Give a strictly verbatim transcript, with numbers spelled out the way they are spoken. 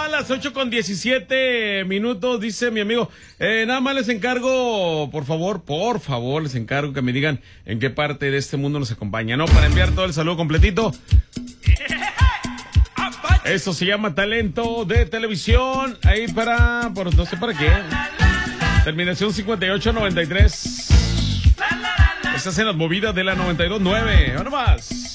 a las ocho con diecisiete minutos, dice mi amigo. Eh, nada más les encargo, por favor, por favor, les encargo que me digan en qué parte de este mundo nos acompaña, ¿no? Para enviar todo el saludo completito. Eso se llama talento de televisión. Ahí para, por no sé para qué. Terminación cincuenta y ocho noventa y tres. Estás en las movidas de la noventa y dos nueve. ¡Vámonos más!